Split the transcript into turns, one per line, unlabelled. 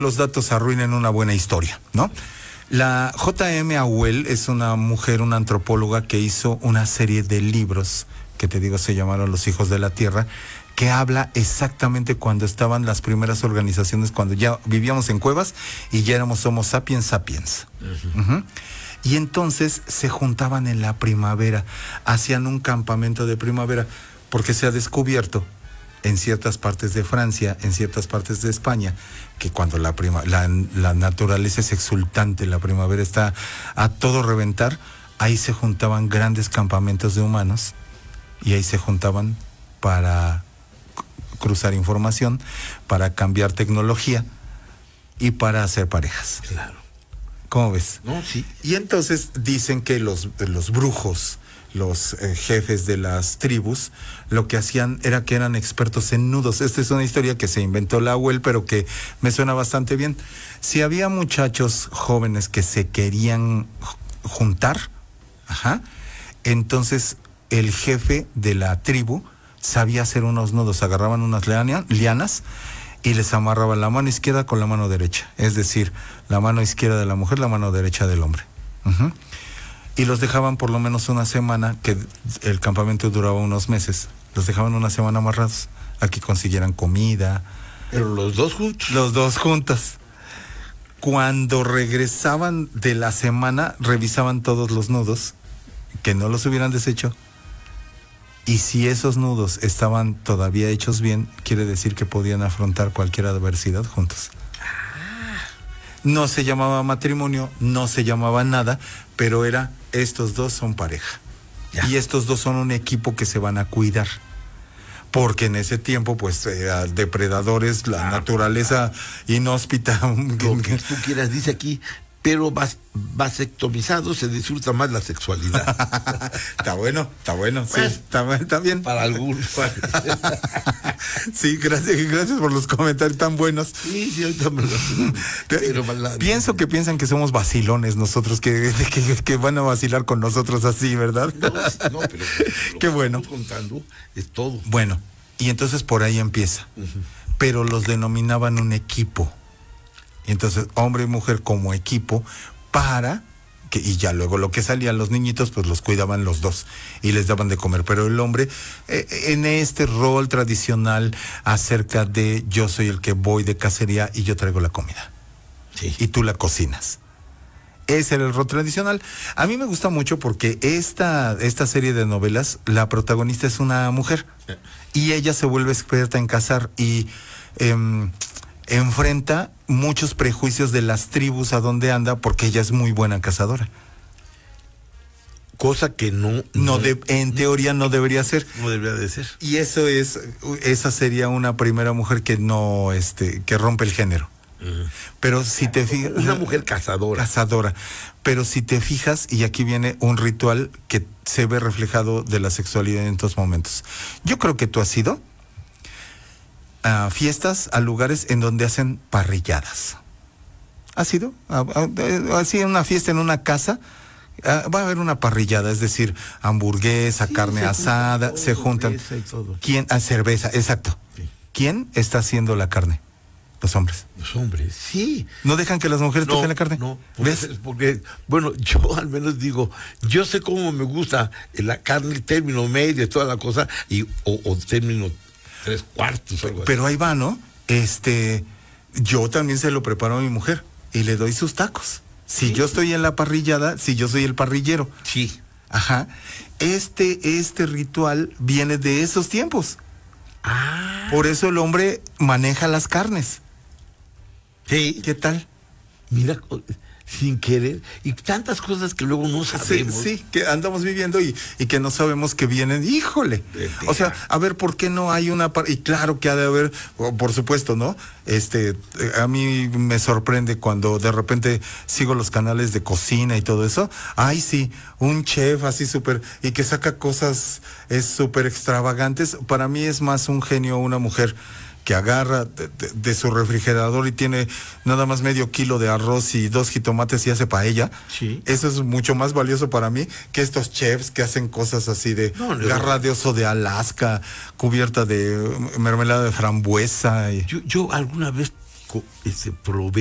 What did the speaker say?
los datos arruinen una buena historia, ¿no? La J.M. Auel es una mujer, una antropóloga que hizo una serie de libros que te digo se llamaron Los Hijos de la Tierra, que habla exactamente cuando estaban las primeras organizaciones, cuando ya vivíamos en cuevas y ya éramos Homo sapiens sapiens. Y entonces se juntaban en la primavera, hacían un campamento de primavera, porque se ha descubierto en ciertas partes de Francia, en ciertas partes de España, que cuando la naturaleza es exultante, la primavera está a todo reventar, ahí se juntaban grandes campamentos de humanos y ahí se juntaban para cruzar información, para cambiar tecnología y para hacer parejas.
Claro.
¿Cómo ves?
No, sí.
Y entonces dicen que los brujos, los jefes de las tribus, lo que hacían era que eran expertos en nudos. Esta es una historia que se inventó la Auel, pero que me suena bastante bien. Si había muchachos jóvenes que se querían juntar, entonces el jefe de la tribu sabía hacer unos nudos, agarraban unas lianas y les amarraban la mano izquierda con la mano derecha, es decir, la mano izquierda de la mujer, la mano derecha del hombre. Y los dejaban por lo menos una semana, que el campamento duraba unos meses, los dejaban una semana amarrados a que consiguieran comida.
Pero los dos juntos.
Los dos juntos. Cuando regresaban de la semana, revisaban todos los nudos, que no los hubieran deshecho. Y si esos nudos estaban todavía hechos bien, quiere decir que podían afrontar cualquier adversidad juntos. No se llamaba matrimonio, no se llamaba nada, pero era, estos dos son pareja. Ya. Y estos dos son un equipo que se van a cuidar. Porque en ese tiempo, pues, depredadores, la naturaleza inhóspita.
Lo que tú quieras, dice aquí, pero vasectomizado se disfruta más la sexualidad.
Está bueno,
bueno,
sí, está bien.
Para algunos.
Sí, gracias por los comentarios tan buenos.
Sí, ahorita me lo...
Pienso que piensan que somos vacilones nosotros, que van a vacilar con nosotros así, ¿verdad?
No, pero
qué bueno.
Contando es todo.
Bueno, y entonces por ahí empieza. Pero los denominaban un equipo. Y entonces, hombre y mujer como equipo, y ya luego lo que salían los niñitos, pues los cuidaban los dos y les daban de comer. Pero el hombre, en este rol tradicional acerca de yo soy el que voy de cacería y yo traigo la comida.
Sí.
Y tú la cocinas. Ese era el rol tradicional. A mí me gusta mucho porque esta serie de novelas, la protagonista es una mujer y ella se vuelve experta en cazar y enfrenta muchos prejuicios de las tribus a donde anda porque ella es muy buena cazadora.
Cosa que
en teoría no debería ser.
No debería de ser.
Y esa sería una primera mujer que que rompe el género. Pero si te fijas...
Una mujer cazadora.
Cazadora. Pero si te fijas, y aquí viene un ritual que se ve reflejado de la sexualidad en estos momentos. Yo creo que tú has ido a fiestas, a lugares en donde hacen parrilladas. ¿Has ido? Así en una fiesta, en una casa, va a haber una parrillada, es decir, hamburguesa, carne asada, se juntan. ¿Quién? Cerveza, exacto.
Sí.
¿Quién está haciendo la carne? Los hombres.
Los hombres, sí.
¿No dejan que las mujeres toquen la carne?
No,
¿ves?
Porque, bueno, yo al menos digo, yo sé cómo me gusta la carne, término medio, toda la cosa, o término 3/4 o algo así.
Pero ahí va, ¿no? Yo también se lo preparo a mi mujer y le doy sus tacos. Si ¿sí? Yo estoy en la parrillada, si yo soy el parrillero.
Sí.
Ajá. Este ritual viene de esos tiempos. Por eso el hombre maneja las carnes.
Sí.
¿Qué tal?
Mira, sin querer, y tantas cosas que luego no sabemos.
Sí, que andamos viviendo y que no sabemos que vienen. ¡Híjole! O sea, a ver, ¿por qué no hay una... Y claro que ha de haber, por supuesto, ¿no? A mí me sorprende cuando de repente sigo los canales de cocina y todo eso. ¡Ay, sí! Un chef así súper... Y que saca cosas súper extravagantes. Para mí es más un genio una mujer que agarra de su refrigerador y tiene nada más medio kilo de arroz y 2 jitomates y hace paella.
Sí.
Eso es mucho más valioso para mí que estos chefs que hacen cosas así de garra de oso de Alaska, cubierta de mermelada de frambuesa.
Yo alguna vez provee